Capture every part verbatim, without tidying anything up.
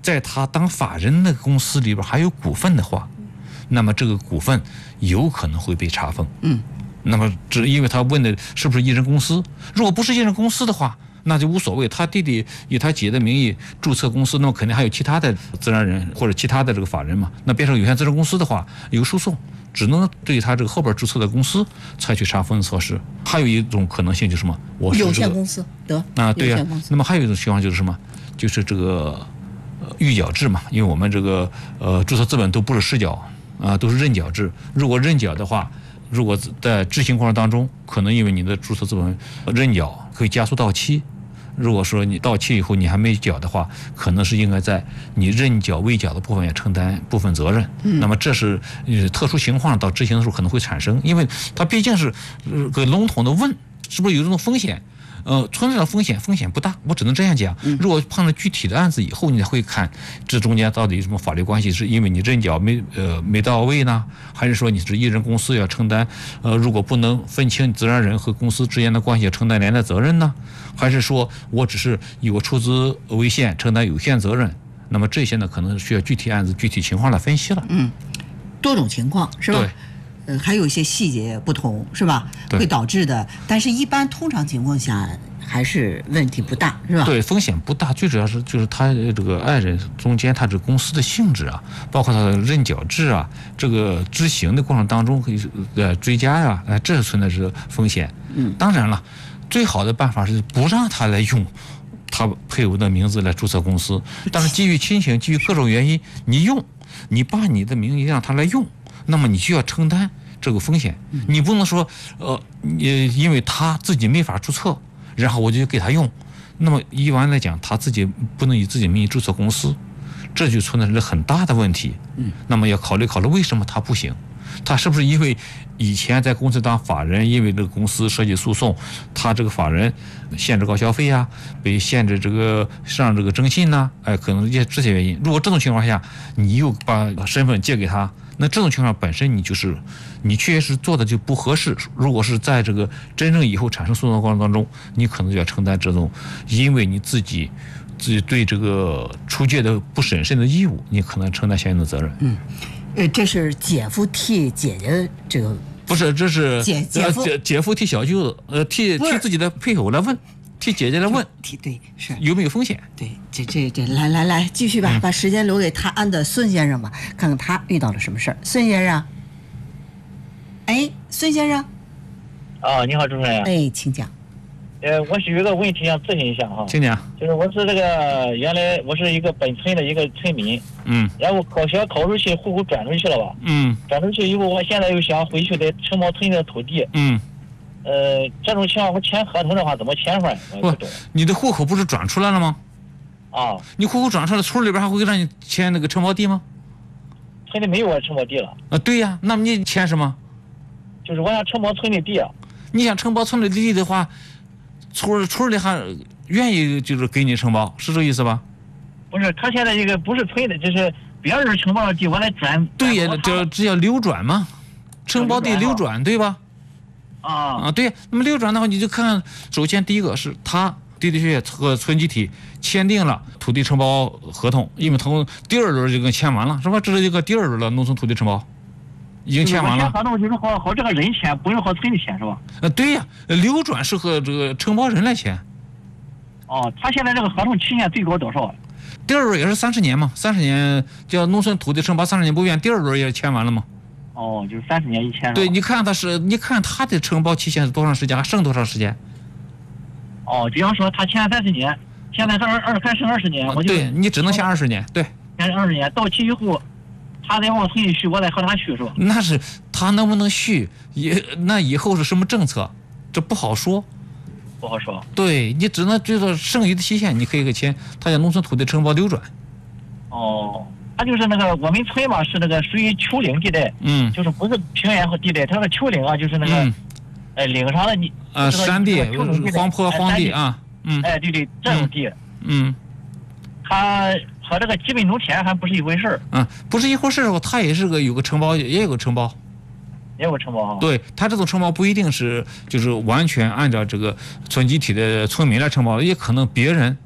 在他当法人的公司里边还有股份的话，那么这个股份有可能会被查封。 嗯， 那么只因为他问的是不是一人公司，如果不是一人公司的话，那就无所谓。他弟弟以他姐的名义注册公司，那么肯定还有其他的自然人或者其他的这个法人嘛。那变成有限责任公司的话，有诉讼，只能对他这个后边注册的公司采取查封的措施。还有一种可能性就是什么？我是、这个、 有限公司得啊，对呀、啊。那么还有一种情况就是什么？就是这个呃预缴制嘛，因为我们这个呃注册资本都不是实缴啊，都是认缴制。如果认缴的话，如果在执行过程当中，可能因为你的注册资本认缴可以加速到期。如果说你到期以后你还没缴的话，可能是应该在你认缴未缴的部分也承担部分责任。嗯，那么这是呃特殊情况到执行的时候可能会产生，因为它毕竟是呃个笼统的问，是不是有这种风险？呃，存在的风险风险不大，我只能这样讲。如果碰到具体的案子以后，你才会看这中间到底有什么法律关系，是因为你认缴没呃没到位呢，还是说你是一人公司要承担呃如果不能分清自然人和公司之间的关系，要承担连带责任呢？还是说我只是以我出资为限，承担有限责任？那么这些呢，可能需要具体案子具体情况来分析了。 嗯，多种情况是吧？ 对。 呃，还有一些细节不同，是吧？会导致的，但是一般通常情况下还是问题不大，是吧？ 对，风险不大，最主要是就是他这个爱人中间他这公司的性质啊，包括他的认缴制啊，这个执行的过程当中可以呃追加呀、啊，哎、呃，这是存在是风险。嗯，当然了，最好的办法是不让他来用他配偶的名字来注册公司，但是基于亲情，基于各种原因，你用，你把你的名义让他来用。那么你就要承担这个风险，你不能说，呃，你因为他自己没法注册，然后我就给他用。那么一般来讲，他自己不能以自己名义注册公司，这就存在着很大的问题。嗯，那么要考虑考虑为什么他不行？他是不是因为以前在公司当法人，因为这个公司涉及诉讼，他这个法人限制高消费啊，被限制这个上这个征信呐、啊，哎，可能这这些原因。如果这种情况下，你又把身份借给他，那这种情况本身你就是你确实做的就不合适。如果是在这个真正以后产生诉讼的过程当中，你可能就要承担这种因为你自己自己对这个出借的不审慎的义务，你可能承担相应的责任。 嗯。呃，这是姐夫替姐姐这个不是，这是姐姐夫姐姐夫替小舅子，呃，替替自己的配偶来问，替姐姐来问， 替对是有没有风险？ 对，这这这，来来来，继续吧，嗯、把时间留给探案的孙先生吧，看看他遇到了什么事儿。孙先生，哎，孙先生， 啊，你好，主持人。 哎，请讲。 呃，我是有一个问题想咨询一下哈， 请讲。 就是我是这个原来我是一个本村的一个村民， 嗯， 然后考学考出去，户口转出去了吧， 嗯， 转出去以后，我现在又想回去在承包村的土地， 嗯， 呃，这种情况我签合同的话怎么签出来？我不懂。 你的户口不是转出来了吗？ 啊， 你户口转出来，村里边还会让你签那个承包地吗？ 村里没有我承包地了。 啊，对呀，那么你签什么？ 就是我想承包村里地啊。 你想承包村里的地的话，村村里还愿意就是给你承包，是这意思吧？ 不是，他现在这个不是村的，就是别人承包的地，我来转。 对呀，这这叫流转嘛，承包地流转，对吧？ 啊啊，对。那么流转的话，你就看，首先第一个是他的的确确和村集体签订了土地承包合同，因为从第二轮就跟签完了，是吧？这是一个第二轮的农村土地承包。已经签完了。 签合同就是和和这个人签，不用和村里签是吧？ 呃，对呀，流转是和这个承包人来签。 哦，他现在这个合同期限最高多少？ 第二轮也是三十年嘛，三十年叫农村土地承包三十年不变，第二轮也签完了嘛。 哦，就是三十年一签。 对，你看他是，你看他的承包期限是多长时间，还剩多长时间？ 哦，比方说他签三十年，现在是二二还剩二十年，我就对你只能签二十年，对， 签二十年，到期以后。他再往村里续，我再和他续是吧？ 那是他能不能续，也那以后是什么政策，这不好说， 不好说。 对你只能就是剩余的期限，你可以给签，他叫农村土地承包流转。 哦，他就是那个我们村嘛，是那个属于丘陵地带， 嗯， 就是不是平原和地带，它那个丘陵啊，就是那个，嗯、呃，岭上的你， 呃，山地、荒坡、荒地啊，嗯， 哎，对对，这种地， 嗯， 他。和这个基本农田还不是一回事儿， 嗯，不是一回事儿，他也是个有个承包，也有个承包， 也有个承包哈。 对他这种承包不一定是就是完全按照这个村集体的村民来承包，也可能别人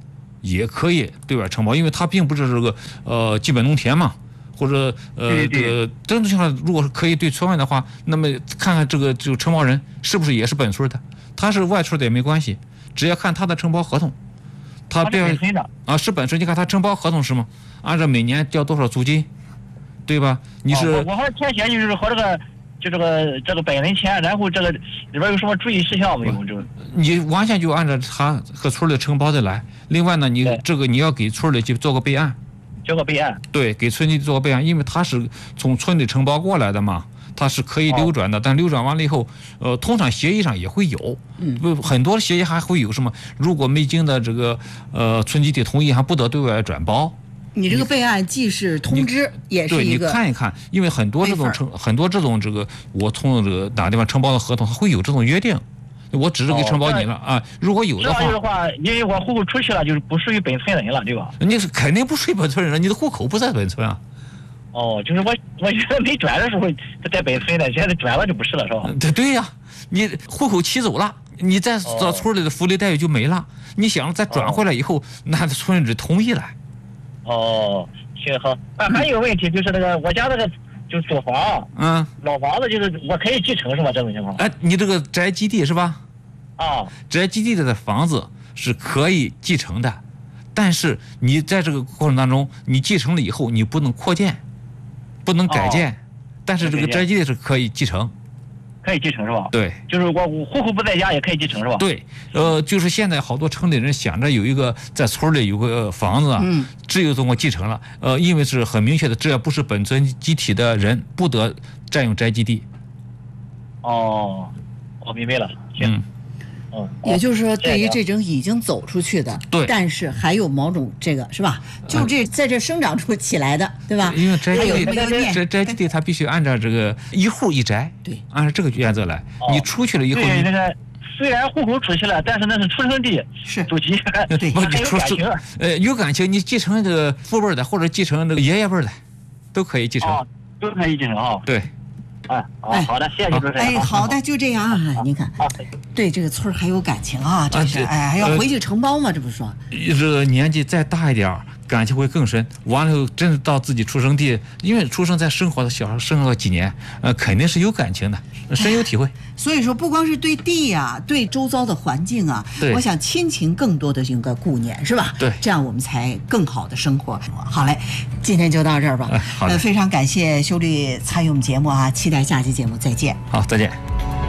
也可以对外承包，因为它并不是这个呃基本农田嘛。或者呃对对这个这种情况，如果是可以对村外的话，那么看看这个这个承包人是不是也是本村的，他是外村的也没关系，只要看他的承包合同，他他是本村的啊是本村，你看他承包合同是吗？按照每年交多少租金，对吧？你是、 哦、我我和填写就是和这个就这个这个本人签，然后这个里边有什么注意事项没有？这个你完全就按照他和村里承包的来。另外呢，你这个你要给村里去做个备案。 交个备案， 对，给村里做个备案，因为他是从村里承包过来的嘛，他是可以流转的，哦、但流转完了以后，呃，通常协议上也会有， 嗯， 不很多协议还会有什么，如果没经的这个呃村集体同意，还不得对外转包。 你这个备案既是通知，也是一个对，你看一看，因为很多这种承很多这种这个我从这个哪地方承包的合同，它会有这种约定。我只是给承包你了、哦、啊！如果有的话， 这样的话，因为我户口出去了，就是不属于本村人了，对吧？ 你是肯定不属于本村人了，你的户口不在本村啊。 哦，就是我我原来没转的时候在本村的，现在转了就不是了，是吧？ 对对呀、啊，你户口起走了，你在到村里的福利待遇就没了。哦、你想再转回来以后，哦、那村里同意了。 哦，行好。啊，还有个问题就是那个我家那个。就租房， 嗯， 老房子就是我可以继承是吧？这种情况。 哎，你这个宅基地是吧？ 啊， 宅基地的房子是可以继承的，但是你在这个过程当中，你继承了以后，你不能扩建，不能改建，哦、但是这个宅基地是可以继承。 可以继承是吧？ 对， 就是我户口不在家也可以继承是吧？ 对，呃，就是现在好多城里人想着有一个在村里有个房子啊， 嗯， 只有通过继承了，呃，因为是很明确的，只要不是本村集体的人，不得占用宅基地。 哦，我明白了，行。 嗯嗯， 也就是说，对于这种已经走出去的， 对， 但是还有某种这个是吧？就这在这生长出起来的，对吧？ 因为宅基地， 宅宅基地它必须按照这个一户一宅， 对， 按照这个原则来。 哦、 你出去了以后， 对那个虽然户口出去了，但是那是出生地， 是祖籍， 对， 还有感情。 呃，有感情，你继承这个父辈的，或者继承这个爷爷辈的，都可以继承。 哦，都可以继承啊。 对。 哎，哎，好的，谢谢主持人。 哎，好的，就这样啊。您看，对这个村还有感情啊，这是哎，还要回去承包嘛，这不是说？ 这个年纪再大一点，感情会更深。完了以后，真的到自己出生地，因为出生在生活的小孩生活几年，呃，肯定是有感情的，深有体会。 所以说，不光是对地呀、啊，对周遭的环境啊，我想亲情更多的应该顾念，是吧？ 对， 这样我们才更好的生活。好嘞，今天就到这儿吧。 哎、好的、 呃，非常感谢修律参与我们节目啊，期待下期节目再见。 好，再见。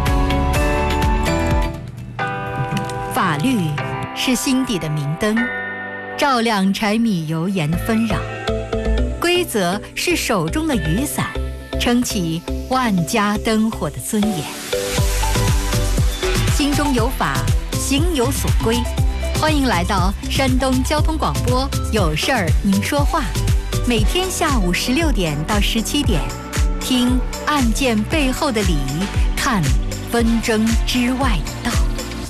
法律是心底的明灯，照亮柴米油盐的纷扰；规则是手中的雨伞，撑起万家灯火的尊严。心中有法，行有所归。欢迎来到山东交通广播，有事儿您说话，每天下午十六点到十七点，听案件背后的理，看纷争之外的道。